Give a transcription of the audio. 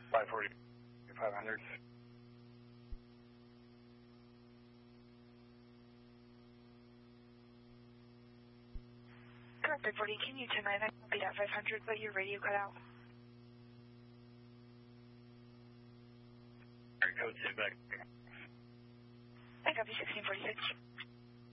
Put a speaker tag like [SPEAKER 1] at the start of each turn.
[SPEAKER 1] 540, 500.
[SPEAKER 2] Correct, 40. Can you turn 9 beat at 500, but your radio cut out?
[SPEAKER 1] Code 2 back.
[SPEAKER 2] I copy 1646.